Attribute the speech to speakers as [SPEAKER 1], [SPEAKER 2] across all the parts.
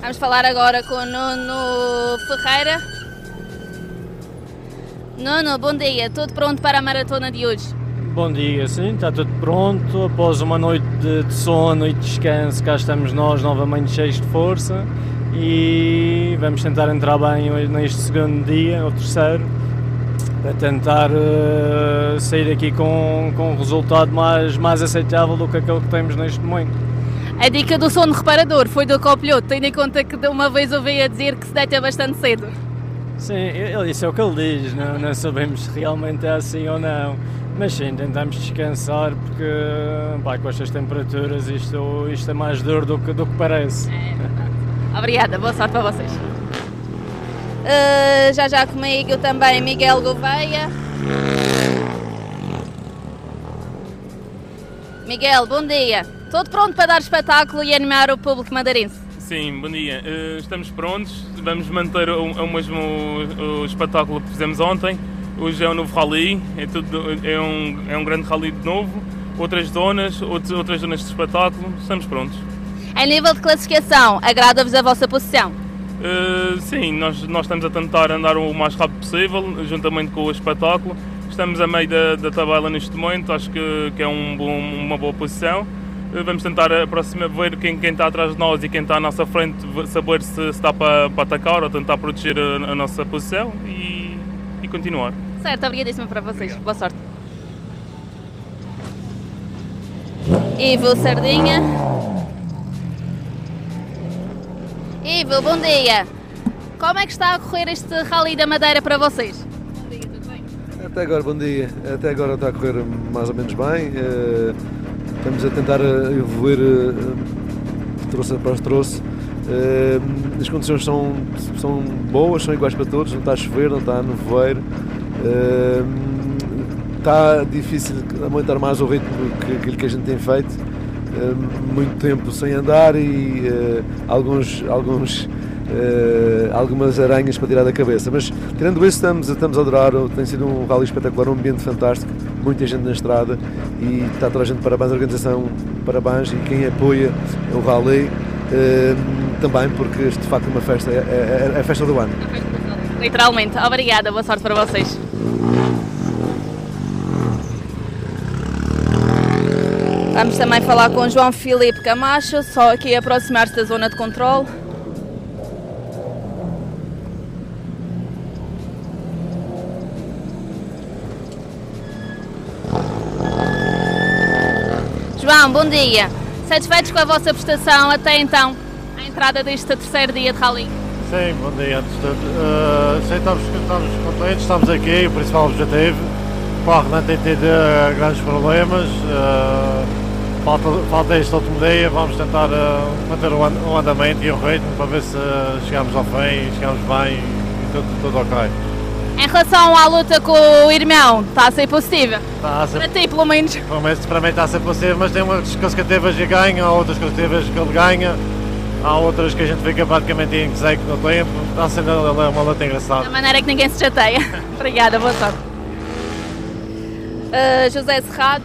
[SPEAKER 1] Vamos falar agora com o Nuno Ferreira. Nuno, bom dia. Tudo pronto para a maratona de hoje?
[SPEAKER 2] Bom dia, sim, está tudo pronto. Após uma noite de sono e de descanso, cá estamos nós novamente cheios de força e vamos tentar entrar bem hoje neste segundo dia, ou terceiro, para tentar sair aqui com um resultado mais aceitável do que aquele que temos neste momento.
[SPEAKER 1] A dica do sono reparador foi do copiloto, tendo em conta que de uma vez ouvi a dizer que se deita bastante cedo.
[SPEAKER 2] Sim, isso é o que ele diz, não sabemos se realmente é assim ou não, mas sim, tentamos descansar porque com estas temperaturas isto é mais duro do que parece.
[SPEAKER 1] Obrigada, boa sorte para vocês. Já comigo também Miguel Gouveia. Miguel, bom dia. Tudo pronto para dar espetáculo e animar o público madeirense?
[SPEAKER 3] Sim, bom dia. Estamos prontos, vamos manter o mesmo espetáculo que fizemos ontem. Hoje é um novo rally, é um grande rally de novo, outras zonas de espetáculo, estamos prontos.
[SPEAKER 1] Em nível de classificação, agrada-vos a vossa posição?
[SPEAKER 3] Sim, nós estamos a tentar andar o mais rápido possível, juntamente com o espetáculo. Estamos a meio da tabela neste momento, acho que é uma boa posição. Vamos tentar ver quem está atrás de nós e quem está à nossa frente, saber se está para atacar ou tentar proteger a nossa posição e continuar.
[SPEAKER 1] Certo, obrigadíssimo para vocês. Obrigado. Boa sorte. Ivo Sardinha. Ivo, bom dia. Como é que está a correr este Rally da Madeira para vocês? Bom dia, tudo bem?
[SPEAKER 4] Até agora, bom dia. Até agora está a correr mais ou menos bem. Estamos a tentar evoluir trouxe após trouxe. As condições são boas, são iguais para todos, não está a chover, não está a nevoeiro. Está difícil aumentar mais o ritmo que aquilo que a gente tem feito. Muito tempo sem andar e algumas aranhas para tirar da cabeça, mas tirando isso estamos a adorar. Tem sido um rally espetacular, um ambiente fantástico, muita gente na estrada e está toda a gente, parabéns à organização, parabéns, e quem apoia o rally também, porque isto de facto é uma festa, é a festa do ano.
[SPEAKER 1] Literalmente, obrigada, boa sorte para vocês. Vamos também falar com João Filipe Camacho, só aqui a aproximar-se da zona de controle. João, bom dia. Satisfeitos com a vossa prestação até então, à entrada deste terceiro dia de rally?
[SPEAKER 5] Sim, bom dia antes de tudo. Estamos contentes, estamos aqui, o principal objetivo. O carro não tem tido grandes problemas. Falta este último dia, vamos tentar manter o andamento e o ritmo para ver se chegamos ao fim, chegamos bem e tudo ok.
[SPEAKER 1] Em relação à luta com o irmão, está a ser possível?
[SPEAKER 5] Está a ser,
[SPEAKER 1] para ti, pelo menos?
[SPEAKER 5] Para mim está a ser possível, mas tem umas consecutivas que ganha, há outras consecutivas que ele ganha, há outras que a gente fica praticamente em execo no tempo. Está sendo uma luta engraçada.
[SPEAKER 1] Da maneira que ninguém se chateia. Obrigada, boa sorte. José Serrado.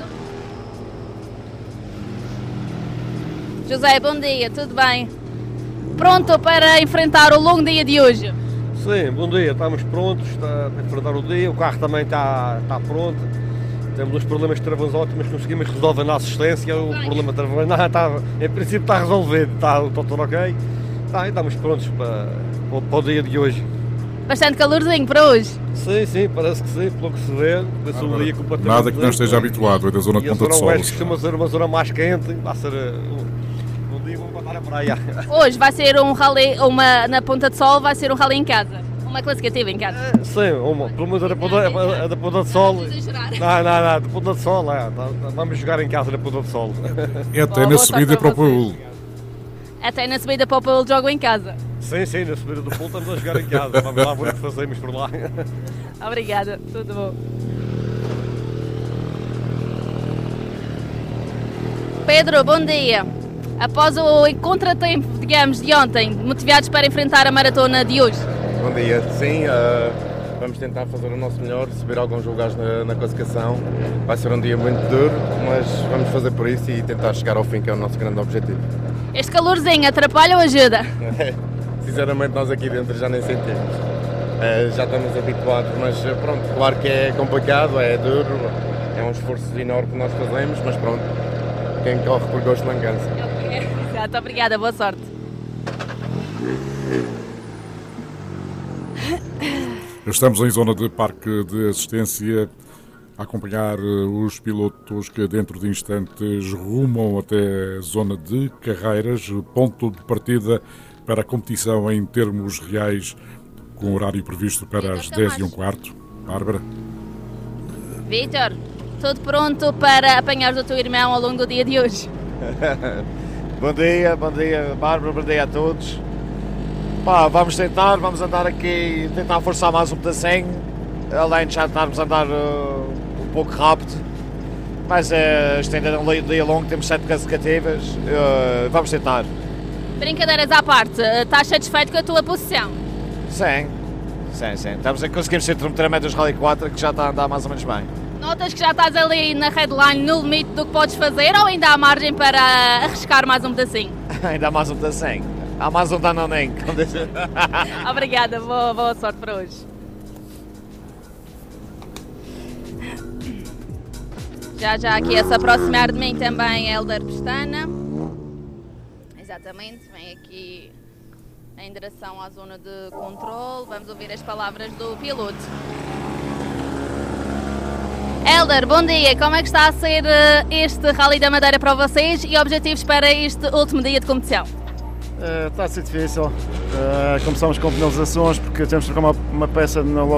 [SPEAKER 1] José, bom dia, tudo bem? Pronto para enfrentar o longo dia de hoje?
[SPEAKER 6] Sim, bom dia, estamos prontos para enfrentar o dia, o carro também está pronto. Temos uns problemas de travões ótimos, conseguimos resolver na assistência, o problema de travões, em princípio está resolvido, está tudo ok. Estamos prontos para o dia de hoje.
[SPEAKER 1] Bastante calorzinho para hoje?
[SPEAKER 6] Sim, parece que sim, pelo que se vê. O dia completamente
[SPEAKER 7] nada que não esteja habituado, é da zona de Ponta de Sol.
[SPEAKER 6] Costuma ser uma zona mais quente, vai ser um dia vamos para a praia.
[SPEAKER 1] Hoje vai ser um rally, na Ponta de Sol vai ser um rally em casa, uma classificativa em casa.
[SPEAKER 6] Sim, pelo menos a da Ponta de Sol. Não, da Ponta de Sol, vamos jogar em casa na Ponta de Sol.
[SPEAKER 7] É até na subida para o Paul.
[SPEAKER 1] Até na subida para o Paul jogo em casa.
[SPEAKER 6] Sim, na subida do Paul estamos a jogar em casa, vamos lá ver o que fazemos por lá.
[SPEAKER 1] Obrigada, tudo bom. Pedro, bom dia. Após o contratempo, digamos, de ontem, motivados para enfrentar a maratona de hoje?
[SPEAKER 8] Bom dia, sim, vamos tentar fazer o nosso melhor, subir alguns lugares na classificação. Vai ser um dia muito duro, mas vamos fazer por isso e tentar chegar ao fim, que é o nosso grande objetivo.
[SPEAKER 1] Este calorzinho atrapalha ou ajuda?
[SPEAKER 8] sinceramente nós aqui dentro já nem sentimos. Já estamos habituados, mas pronto, claro que é complicado, é duro, é um esforço enorme que nós fazemos, mas pronto, quem corre por gosto não cansa.
[SPEAKER 1] Exato, obrigada, boa sorte.
[SPEAKER 7] Estamos em zona de parque de assistência a acompanhar os pilotos que dentro de instantes rumam até a zona de carreiras, ponto de partida para a competição em termos reais, com horário previsto para as 10h15. Bárbara.
[SPEAKER 1] Vítor, tudo pronto para apanhar o teu irmão ao longo do dia de hoje?
[SPEAKER 5] Bom dia, Bárbara, bom dia a todos. Vamos andar aqui, tentar forçar mais um pedacinho, além de já tentarmos andar um pouco rápido, mas isto ainda é um dia longo, temos 7 consecutivas, vamos tentar.
[SPEAKER 1] Brincadeiras à parte, estás satisfeito com a tua posição?
[SPEAKER 5] Sim. Conseguimos ser termômetros Rally 4, que já está a andar mais ou menos bem.
[SPEAKER 1] Notas que já estás ali na headline no limite do que podes fazer ou ainda há margem para arriscar mais um pedacinho?
[SPEAKER 5] Ainda há mais um pedacinho. Há mais um danoninho.
[SPEAKER 1] Obrigada, boa sorte para hoje. Já aqui a se aproximar de mim também Hélder Pestana. Exatamente, vem aqui em direção à zona de controle. Vamos ouvir as palavras do piloto. Hélder, bom dia. Como é que está a ser este Rally da Madeira para vocês e objetivos para este último dia de competição?
[SPEAKER 9] Está a ser difícil. Começamos com penalizações porque temos de trocar uma peça logo